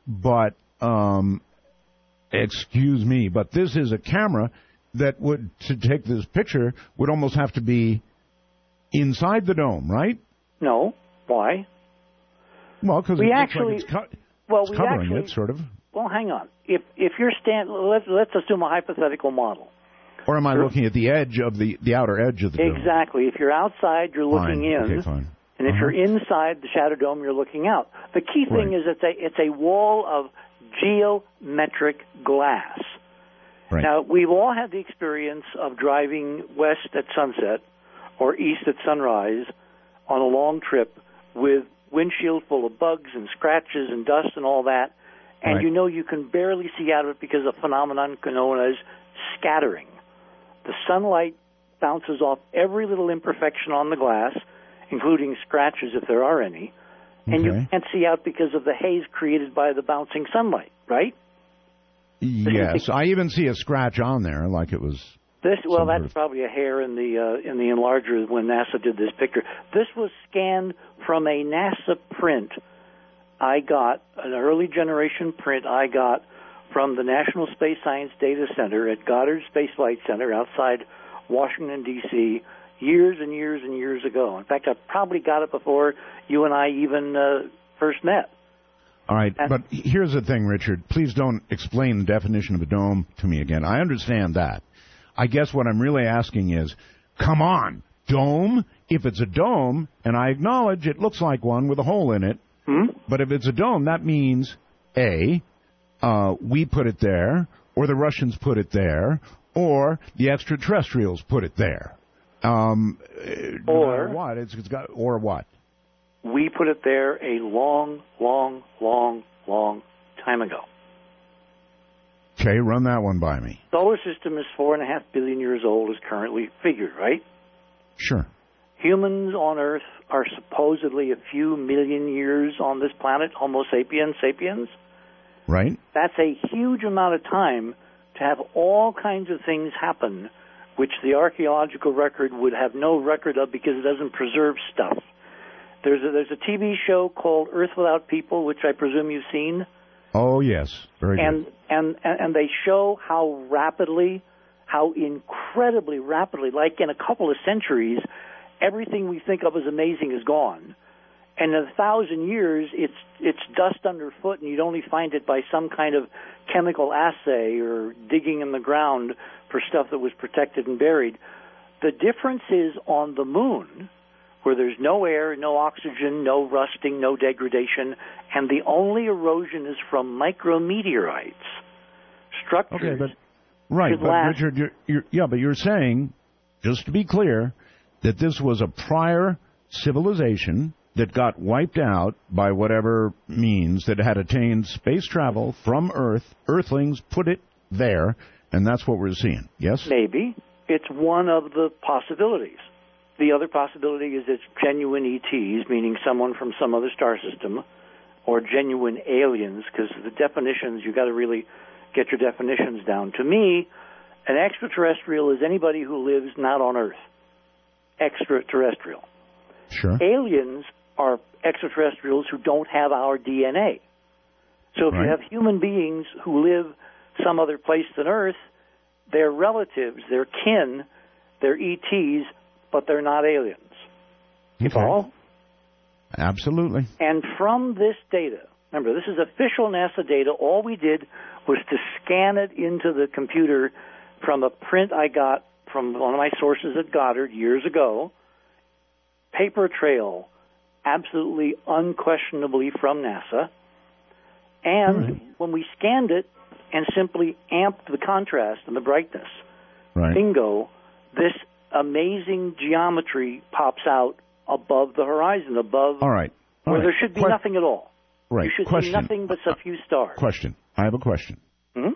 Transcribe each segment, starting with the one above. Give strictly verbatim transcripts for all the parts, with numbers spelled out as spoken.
but um, excuse me, but this is a camera that would, to take this picture, would almost have to be inside the dome, right? No. Why? Well, because it looks actually, like it's, co- well, it's we covering actually, it, sort of. Well, hang on. If if you're stand, let's let's assume a hypothetical model. Or am I you're, looking at the edge of the the outer edge of the dome? Exactly. If you're outside, you're looking fine. in. Okay, fine. And if uh-huh. you're inside the shadow dome, you're looking out. The key thing right. is it's a it's a wall of geometric glass. Right. Now, we've all had the experience of driving west at sunset or east at sunrise on a long trip with windshield full of bugs and scratches and dust and all that, and right. you know you can barely see out of it because of a phenomenon known as scattering. The sunlight bounces off every little imperfection on the glass, including scratches if there are any, and okay. you can't see out because of the haze created by the bouncing sunlight, right? Yes, I even see a scratch on there, like it was. This well, that's of... probably a hair in the uh, in the enlarger when NASA did this picture. This was scanned from a NASA print I got, an early generation print I got from the National Space Science Data Center at Goddard Space Flight Center outside Washington, D C, years and years and years ago. In fact, I probably got it before you and I even uh, first met. All right, and, but here's the thing, Richard. Please don't explain the definition of a dome to me again. I understand that. I guess what I'm really asking is, come on, dome? If it's a dome, and I acknowledge it looks like one with a hole in it, hmm? but if it's a dome, that means, A, uh, we put it there, or the Russians put it there, or the extraterrestrials put it there. Um, no or matter what, it's, it's got, or what? We put it there a long, long, long, long time ago. Okay, run that one by me. Solar system is four and a half billion years old, is currently figured, right? Sure. Humans on Earth are supposedly a few million years on this planet, Homo sapiens sapiens. Right. That's a huge amount of time to have all kinds of things happen, which the archaeological record would have no record of because it doesn't preserve stuff. There's a, there's a T V show called Earth Without People, which I presume you've seen. Oh, yes. Very and, good. And, and, and they show how rapidly, how incredibly rapidly, like in a couple of centuries, everything we think of as amazing is gone. And in a thousand years, it's it's dust underfoot, and you'd only find it by some kind of chemical assay or digging in the ground for stuff that was protected and buried. The difference is on the moon, where there's no air, no oxygen, no rusting, no degradation, and the only erosion is from micrometeorites. Structures. Okay, but right, but last. Richard, you're, you're, yeah, but you're saying, just to be clear, that this was a prior civilization that got wiped out by whatever means that had attained space travel from Earth. Earthlings put it there, and that's what we're seeing. Yes? Maybe. It's one of the possibilities. The other possibility is it's genuine E Ts, meaning someone from some other star system, or genuine aliens, because the definitions, you've got to really get your definitions down. To me, an extraterrestrial is anybody who lives not on Earth. Extraterrestrial. Sure. Aliens are extraterrestrials who don't have our D N A. So if right. you have human beings who live some other place than Earth, they're relatives, they're kin, they're E Ts, but they're not aliens. You okay. follow? Absolutely. And from this data, remember, this is official NASA data. All we did was to scan it into the computer from a print I got from one of my sources at Goddard years ago. Paper trail, absolutely unquestionably from NASA. And right. when we scanned it and simply amped the contrast and the brightness, right. bingo, this amazing geometry pops out above the horizon, above all right. All where right. there should be que- nothing at all. Right. You should question. see nothing but a few stars. Question. I have a question. Hmm?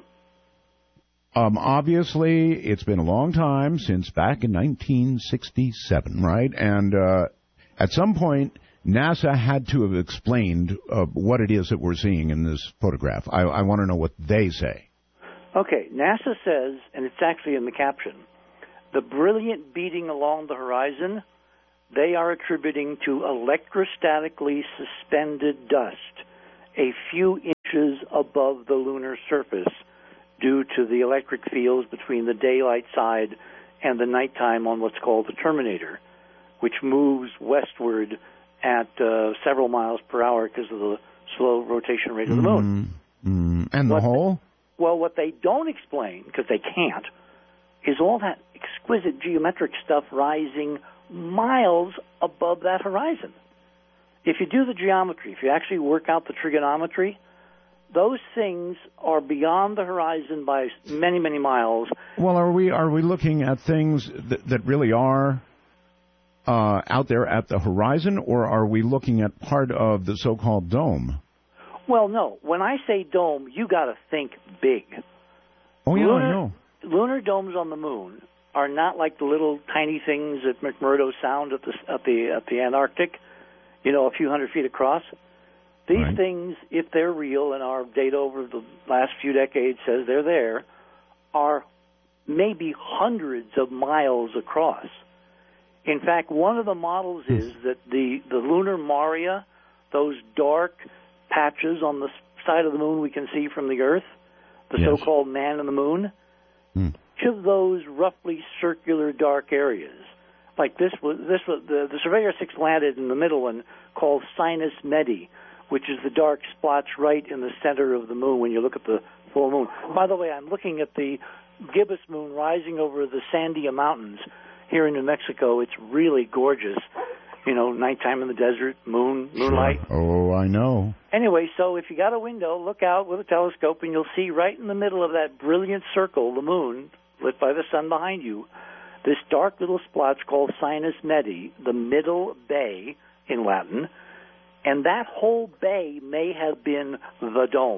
Um, obviously, it's been a long time since back in nineteen sixty-seven, right? And uh, at some point, NASA had to have explained uh, what it is that we're seeing in this photograph. I, I want to know what they say. Okay. NASA says, and it's actually in the caption, the brilliant beating along the horizon, they are attributing to electrostatically suspended dust a few inches inches above the lunar surface due to the electric fields between the daylight side and the nighttime on what's called the terminator, which moves westward at uh, several miles per hour because of the slow rotation rate of the moon. Mm-hmm. And the what, hole? Well, what they don't explain, because they can't, is all that exquisite geometric stuff rising miles above that horizon. If you do the geometry, if you actually work out the trigonometry, those things are beyond the horizon by many, many miles. Well, are we are we looking at things that, that really are uh, out there at the horizon, or are we looking at part of the so-called dome? Well, no. When I say dome, you got to think big. Oh, yeah, lunar, I know. Lunar domes on the moon are not like the little tiny things at McMurdo Sound at the at the at the Antarctic, you know, a few hundred feet across. These right. things, if they're real, and our data over the last few decades says they're there, are maybe hundreds of miles across. In fact, one of the models is that the, the lunar maria, those dark patches on the side of the moon we can see from the Earth, the yes. so-called man in the moon, hmm. each of those roughly circular dark areas, like this was, this was the, the Surveyor six landed in the middle one called Sinus Medi, which is the dark spots right in the center of the moon when you look at the full moon. By the way, I'm looking at the gibbous moon rising over the Sandia Mountains here in New Mexico. It's really gorgeous. You know, nighttime in the desert, moon, moonlight. Sure. Oh, I know. Anyway, so if you got a window, look out with a telescope, and you'll see right in the middle of that brilliant circle, the moon, lit by the sun behind you, this dark little spot's called Sinus Medi, the middle bay in Latin, and that whole bay may have been the dome.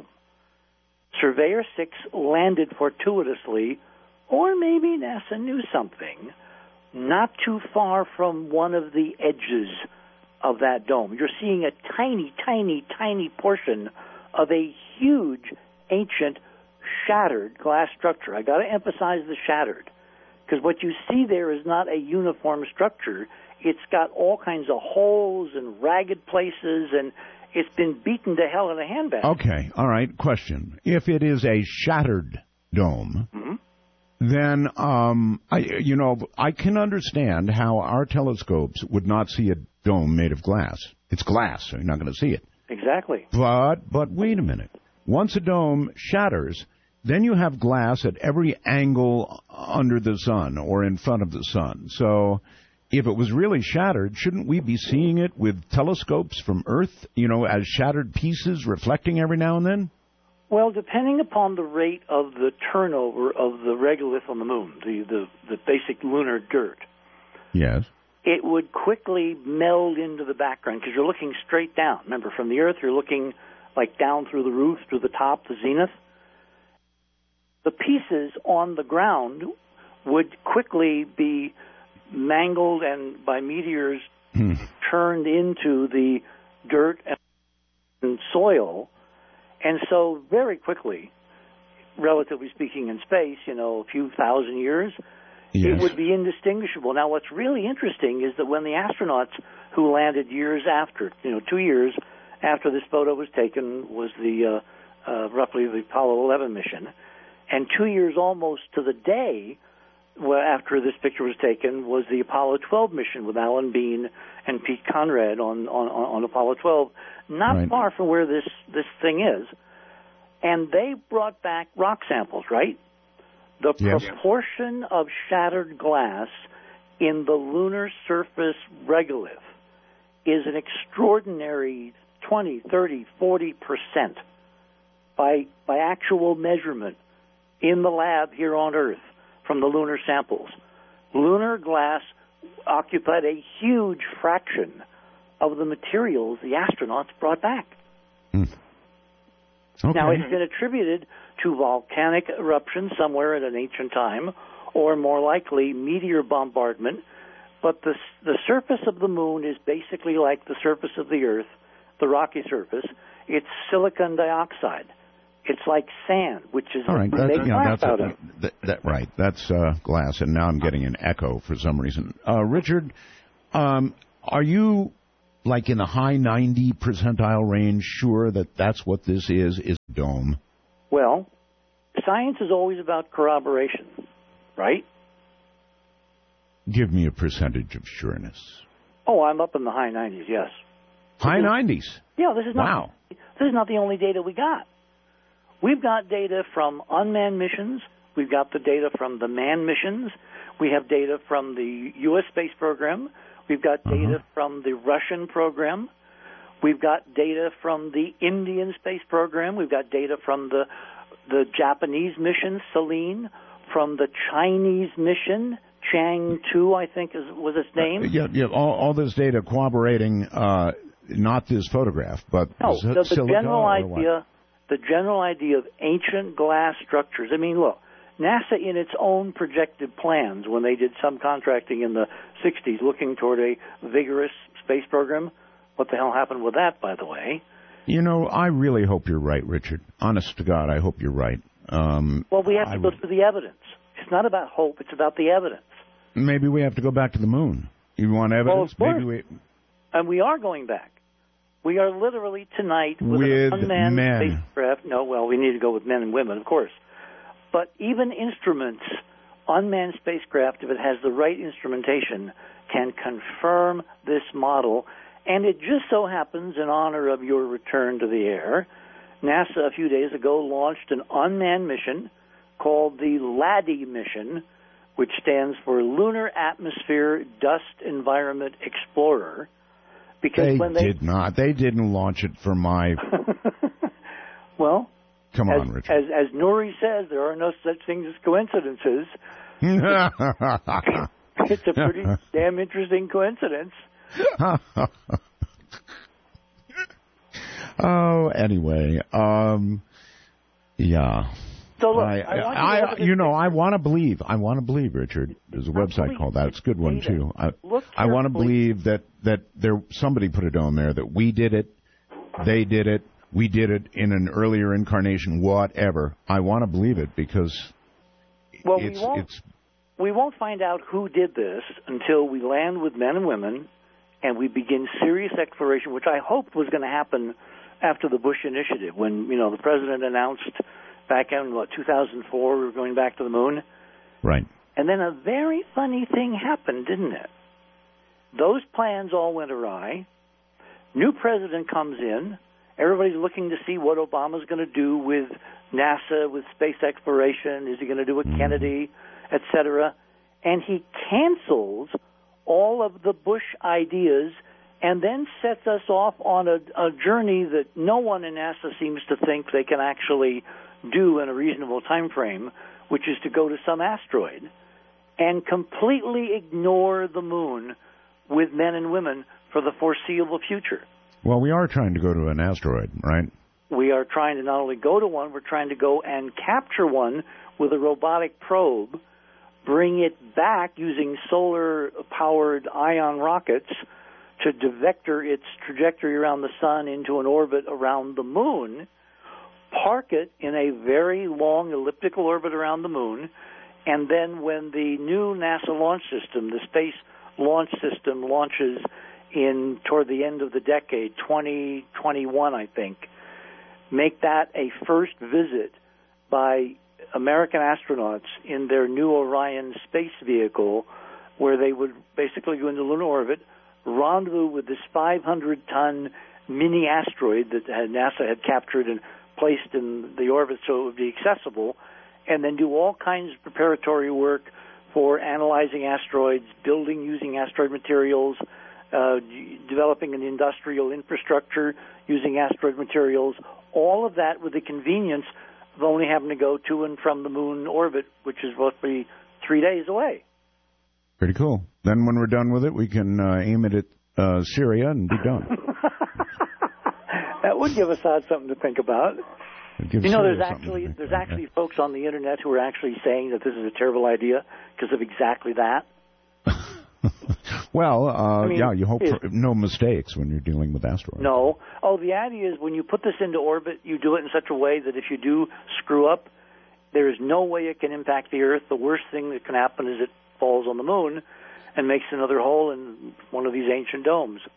Surveyor six landed fortuitously, or maybe NASA knew something, not too far from one of the edges of that dome. You're seeing a tiny, tiny, tiny portion of a huge, ancient, shattered glass structure. I got to emphasize the shattered, because what you see there is not a uniform structure. It's got all kinds of holes and ragged places, and it's been beaten to hell in a handbag. Okay, all right, question. If it is a shattered dome, mm-hmm. then, um, I, you know, I can understand how our telescopes would not see a dome made of glass. It's glass, so you're not going to see it. Exactly. But, but wait a minute. Once a dome shatters, then you have glass at every angle under the sun or in front of the sun. So if it was really shattered, shouldn't we be seeing it with telescopes from Earth, you know, as shattered pieces reflecting every now and then? Well, depending upon the rate of the turnover of the regolith on the moon, the, the, the basic lunar dirt, yes, it would quickly meld into the background because you're looking straight down. Remember, from the Earth, you're looking like down through the roof, through the top, the zenith. The pieces on the ground would quickly be mangled and by meteors hmm. turned into the dirt and soil. And so very quickly, relatively speaking in space, you know, a few thousand years, yes. it would be indistinguishable. Now, what's really interesting is that when the astronauts who landed years after, you know, two years after this photo was taken was the uh, uh, roughly the Apollo eleven mission, and two years almost to the day well, after this picture was taken was the Apollo twelve mission with Alan Bean and Pete Conrad on, on, on Apollo twelve, not right. far from where this, this thing is. And they brought back rock samples, right? The yes. proportion of shattered glass in the lunar surface regolith is an extraordinary twenty, thirty, forty percent by, by actual measurement in the lab here on Earth from the lunar samples. Lunar glass occupied a huge fraction of the materials the astronauts brought back. Mm. Okay. Now, it's been attributed to volcanic eruption somewhere at an ancient time, or more likely meteor bombardment, but the, the surface of the moon is basically like the surface of the Earth, the rocky surface. It's silicon dioxide. It's like sand, which is all right. what we make you know, glass that's out a, of. that, that, right. That's uh, glass, and now I'm getting an echo for some reason. Uh, Richard, um, are you like in the high ninety percentile range, sure that that's what this is, is a dome? Well, science is always about corroboration, right? Give me a percentage of sureness. Oh, I'm up in the high nineties, yes. High nineties? Yeah, this is not, wow. This is not the only data we got. We've got data from unmanned missions. We've got the data from the manned missions. We have data from the U S space program. We've got data uh-huh. from the Russian program. We've got data from the Indian space program. We've got data from the the Japanese mission, Selene, from the Chinese mission, Chang two, I think is, was its name. Uh, yeah, yeah. All, all this data corroborating uh, not this photograph, but no, the, the general idea, what? the general idea of ancient glass structures. I mean, look, NASA in its own projected plans when they did some contracting in the sixties, looking toward a vigorous space program. What the hell happened with that, by the way? You know, I really hope you're right, Richard. Honest to God, I hope you're right. Um, well, we have to I go would... through the evidence. It's not about hope; it's about the evidence. Maybe we have to go back to the moon. You want evidence? Well, of course. Maybe we... And we are going back. We are literally tonight with, with an unmanned men. spacecraft. No, well, we need to go with men and women, of course. But even instruments, unmanned spacecraft, if it has the right instrumentation, can confirm this model. And it just so happens, in honor of your return to the air, NASA a few days ago launched an unmanned mission called the LADEE mission, which stands for Lunar Atmosphere Dust Environment Explorer. Because they, when they did not. They didn't launch it for my... well, come as, on, Richard. As, as Nuri says, there are no such things as coincidences. It's a pretty damn interesting coincidence. Oh, anyway, um, yeah. So look, I, I, want I, you, you know, I want to believe. I want to believe, Richard. There's a website believe. called that. It's a good one too. I, look I want to believe that that there somebody put it on there that we did it, they did it, we did it in an earlier incarnation, whatever. I want to believe it because well, it's we won't, it's. We won't find out who did this until we land with men and women, and we begin serious exploration, which I hoped was going to happen after the Bush initiative, when you know the president announced back in what two thousand four we were going back to the moon. Right. And then a very funny thing happened, didn't it? Those plans all went awry. New president comes in. Everybody's looking to see what Obama's going to do with NASA, with space exploration. Is he going to do with mm. Kennedy, et cetera? And he cancels all of the Bush ideas and then sets us off on a, a journey that no one in NASA seems to think they can actually do in a reasonable time frame, which is to go to some asteroid and completely ignore the moon with men and women for the foreseeable future. Well, we are trying to go to an asteroid, right? We are trying to not only go to one, we're trying to go and capture one with a robotic probe, bring it back using solar-powered ion rockets to vector its trajectory around the sun into an orbit around the moon, park it in a very long elliptical orbit around the moon, and then when the new NASA launch system, the Space Launch System, launches in toward the end of the decade, twenty twenty-one, I think, make that a first visit by American astronauts in their new Orion space vehicle, where they would basically go into lunar orbit, rendezvous with this five hundred ton mini asteroid that NASA had captured and placed in the orbit so it would be accessible, and then do all kinds of preparatory work for analyzing asteroids, building using asteroid materials, uh, developing an industrial infrastructure using asteroid materials, all of that with the convenience of only having to go to and from the moon orbit, which is roughly three days away. Pretty cool. Then when we're done with it, we can uh, aim it at uh, Syria and be done. That would give us something to think about. You know, Syria there's actually there's about. actually folks on the internet who are actually saying that this is a terrible idea because of exactly that. Well, uh, I mean, yeah, you hope for no mistakes when you're dealing with asteroids. No. Oh, the idea is when you put this into orbit, you do it in such a way that if you do screw up, there is no way it can impact the Earth. The worst thing that can happen is it falls on the moon and makes another hole in one of these ancient domes.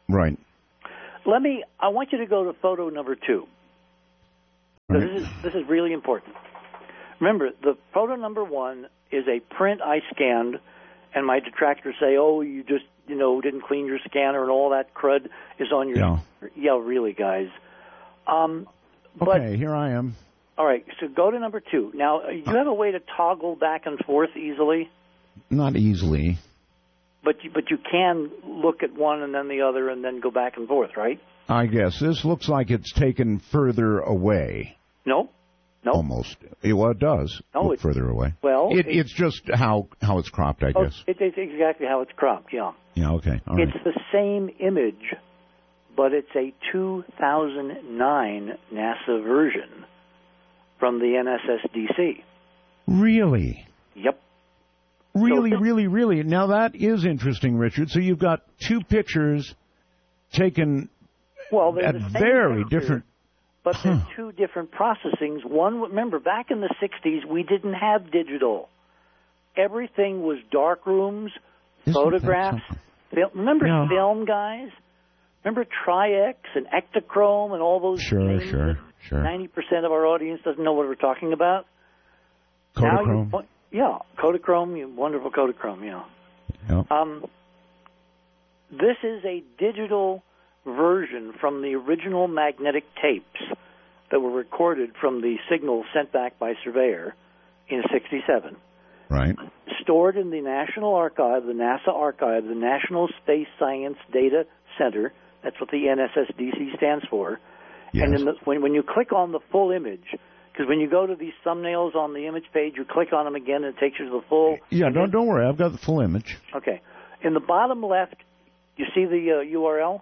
Right. Let me. I want you to go to photo number two. Right. This is this is really important. Remember, the photo number one is a print I scanned, and my detractors say, "Oh, you just you know didn't clean your scanner and all that crud is on your." Yeah. Yeah, really, guys. Um, but, okay, here I am. All right, so go to number two. Now, you have a way to toggle back and forth easily. Not easily. But you, but you can look at one and then the other and then go back and forth, right? I guess. This looks like it's taken further away. No. No. Almost. It, well, it does no, look it's, further away. Well, it, it, it's just how, how it's cropped, I oh, guess. It, it's exactly how it's cropped, yeah. Yeah, okay. All it's right. the same image, but it's a two thousand nine NASA version from the N S S D C. Really? Yep. Really, So, really, really. Now, that is interesting, Richard. So you've got two pictures taken well, at the same very picture, different... But Huh. there's two different processings. One, remember, back in the sixties, we didn't have digital. Everything was dark rooms, Isn't photographs. Film. Remember Yeah. film, guys? Remember Tri-X and Ektachrome and all those Sure, names sure, that sure. ninety percent of our audience doesn't know what we're talking about? Now Kodachrome? you, yeah, Kodachrome, you wonderful Kodachrome, yeah. Yep. Um, this is a digital version from the original magnetic tapes that were recorded from the signals sent back by Surveyor in sixty-seven. Right. Stored in the National Archive, the NASA Archive, the National Space Science Data Center. That's what the N S S D C stands for. Yes. And then the, when, when you click on the full image, because when you go to these thumbnails on the image page, you click on them again and it takes you to the full. Yeah, don't, don't worry. I've got the full image. Okay. In the bottom left, you see the uh, U R L?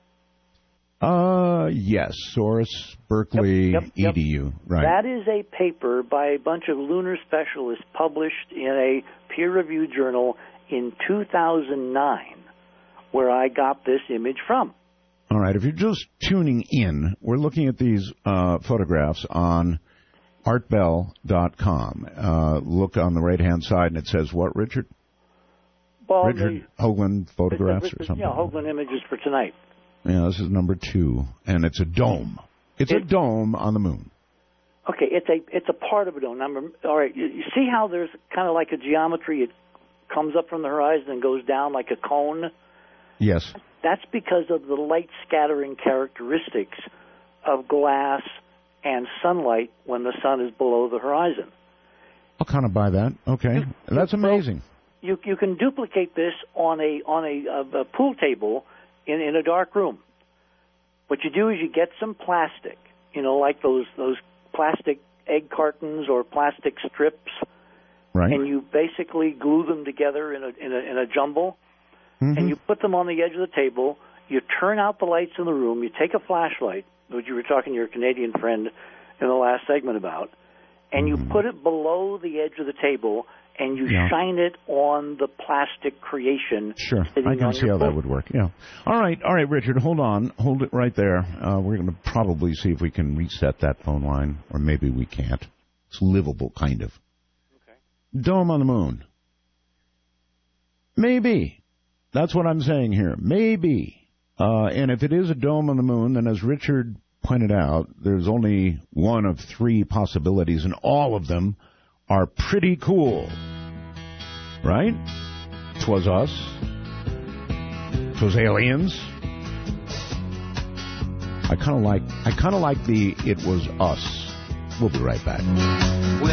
Uh, yes. Source, Berkeley, Yep, yep, yep. E D U. Right. That is a paper by a bunch of lunar specialists published in a peer-reviewed journal in two thousand nine, where I got this image from. All right. If you're just tuning in, we're looking at these uh, photographs on art bell dot com. Uh, look on the right-hand side, and it says what, Richard? Well, Richard the, Hoagland photographs the, or something? Yeah, Hoagland images for tonight. Yeah, this is number two, and it's a dome. It's it, a dome on the moon. Okay, it's a it's a part of a dome. Number, all right, you, you see how there's kind of like a geometry. It comes up from the horizon and goes down like a cone. Yes. That's because of the light scattering characteristics of glass and sunlight when the sun is below the horizon. I'll kind of buy that. Okay, You, that's amazing. You you can duplicate this on a on a, a, a pool table in in a dark room. What you do is you get some plastic, you know, like those those plastic egg cartons or plastic strips, Right. and you basically glue them together in a in a, in a jumble, Mm-hmm. and you put them on the edge of the table. You turn out the lights in the room. You take a flashlight, which you were talking to your Canadian friend in the last segment about, and you Mm-hmm. put it below the edge of the table, and you Yeah. shine it on the plastic creation. Sure, sitting I can on see your how that pool. would work. Yeah. All right, all right, Richard, hold on, hold it right there. Uh, we're going to probably see if we can reset that phone line, or maybe we can't. It's livable, kind of. Okay. Dome on the moon. Maybe. That's what I'm saying here. Maybe. Uh, and if it is a dome on the moon, then as Richard pointed out, there's only one of three possibilities, and all of them are pretty cool. Right? 'Twas us. 'Twas aliens. I kind of like. I kind of like the "it was us." We'll be right back.